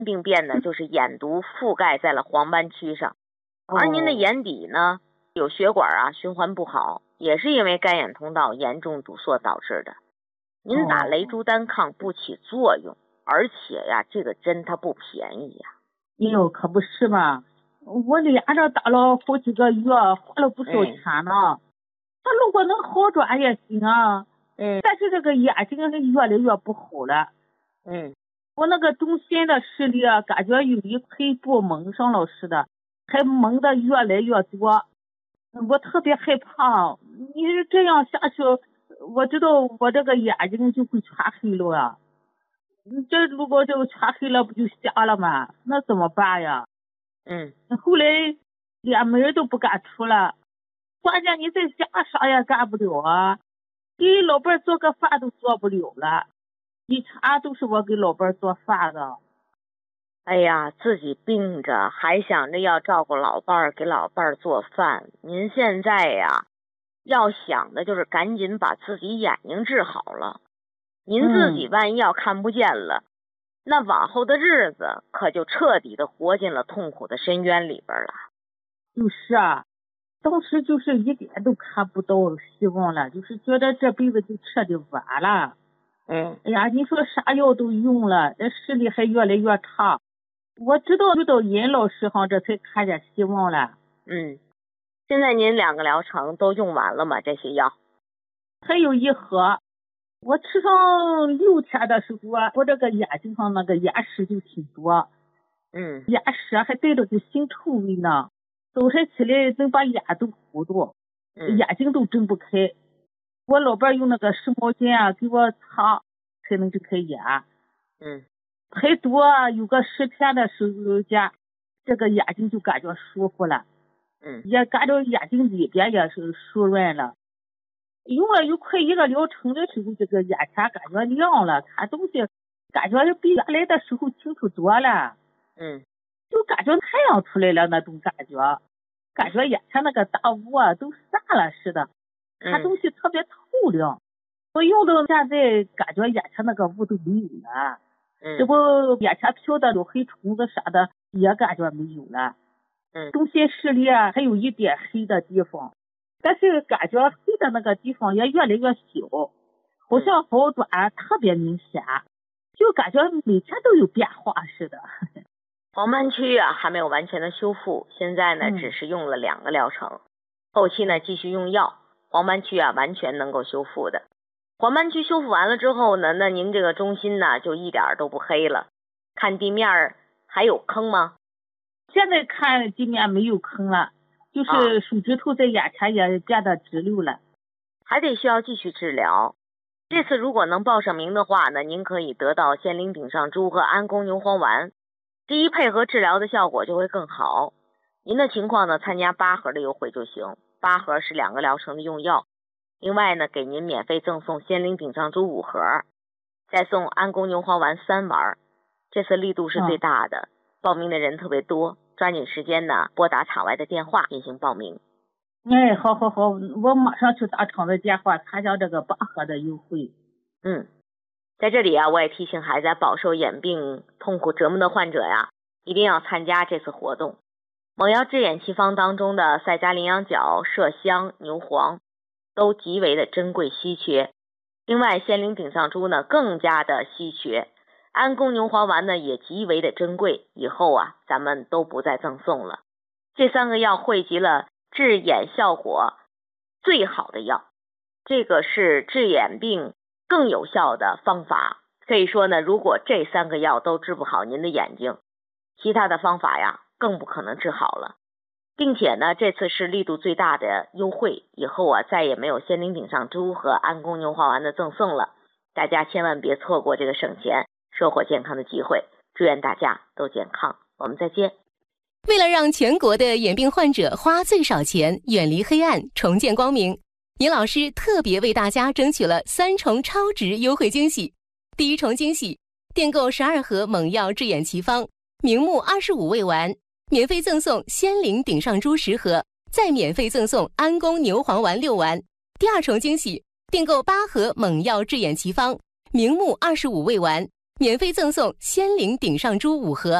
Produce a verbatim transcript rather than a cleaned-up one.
病变呢，就是眼毒覆盖在了黄斑区上，而您的眼底呢有血管啊循环不好，也是因为干眼通道严重堵塞导致的。您打雷珠单抗不起作用，而且呀，这个针它不便宜呀。 哎呦，可不是嘛，我连着打了好几个月，花了不少钱呢。他、嗯、如果能好转也行啊。 嗯。 但是这个眼睛是越来越不好了。 嗯。 我那个中心的视力啊，感觉有一黑布蒙上了似的，还蒙的越来越多。我特别害怕，你这样下去，我知道我这个眼睛就会全黑了啊。这如果就全黑了，不就瞎了吗？那怎么办呀？ 嗯。 后来连门都不敢出了，关键你在家啥也干不了啊，给老伴做个饭都做不了了。以前都是我给老伴做饭的。 哎呀，自己病着还想着要照顾老伴儿，给老伴儿做饭。您现在呀，要想的就是赶紧把自己眼睛治好了。您自己万一要看不见了，嗯、那往后的日子可就彻底的活进了痛苦的深渊里边了。 就是啊，当时就是一点都看不到希望了，就是觉得这辈子就彻底完了。 嗯。 哎呀，你说啥药都用了，这视力还越来越差。我知道遇到尹老师哈，这才看见希望了。 嗯。现在您两个疗程都用完了吗？这些药？ 还有一盒。我吃上六天的时候，我这个眼睛上那个眼屎就挺多。 嗯。 眼屎还带着个腥臭味呢，早上起来能把眼都糊住， 嗯、 眼睛都睁不开。我老伴用那个湿毛巾啊给我擦，才能睁开眼。 嗯。 排毒啊，有个十天的时间，这个眼睛就感觉舒服了。 嗯。 也感觉眼睛里边也是舒润了。用了有快一个疗程的时候，这个眼前感觉亮了，看东西感觉比原来的时候清楚多了。 嗯。 就感觉太阳出来了那种感觉，感觉眼前那个大雾啊都散了似的，看东西特别透亮。嗯、我用到现在，感觉眼前那个雾都没有了。 嗯。 这不眼前飘的有黑虫子啥的也感觉没有了。 嗯。 中心视力啊还有一点黑的地方。但是感觉黑的那个地方也越来越小，好像好转特别明显，嗯、就感觉每天都有变化似的。 黄斑区啊还没有完全的修复，现在呢、嗯、只是用了两个疗程，后期呢继续用药，黄斑区啊完全能够修复的。黄斑区修复完了之后呢，那您这个中心呢就一点都不黑了。看地面还有坑吗？ 现在看地面没有坑了。就是手指头在眼前也变得直溜了， 还得需要继续治疗。这次如果能报上名的话呢，您可以得到仙灵顶上珠和安宫牛黄丸，第一配合治疗的效果就会更好。您的情况呢，参加八盒的优惠就行，八盒是两个疗程的用药，另外呢，给您免费赠送仙灵顶上珠五盒，再送安宫牛黄丸三丸。这次力度是最大的，嗯、报名的人特别多。抓紧时间呢，拨打场外的电话进行报名。 哎，好好好，我马上去打场外电话参加这个八盒的优惠。 嗯，在这里啊，我也提醒还在饱受眼病痛苦折磨的患者呀，一定要参加这次活动。蒙药治眼奇方当中的赛加羚羊角、麝香、牛黄都极为的珍贵稀缺，另外仙灵顶上珠呢更加的稀缺。安宫牛黄丸呢也极为的珍贵，以后啊咱们都不再赠送了。这三个药汇集了治眼效果最好的药，这个是治眼病更有效的方法。可以说呢，如果这三个药都治不好您的眼睛，其他的方法呀更不可能治好了。并且呢，这次是力度最大的优惠，以后啊再也没有仙灵顶上珠和安宫牛黄丸的赠送了，大家千万别错过这个省钱收获健康的机会，祝愿大家都健康，我们再见。 为了让全国的眼病患者花最少钱，远离黑暗，重见光明，尹老师特别为大家争取了三重超值优惠惊喜。第一重惊喜，订购十二盒蒙药治眼奇方，明目二十五味丸，免费赠送仙灵顶上珠十盒，再免费赠送安宫牛黄丸六丸。第二重惊喜，订购八盒蒙药治眼奇方，明目二十五味丸， 免费赠送仙灵顶上珠五盒。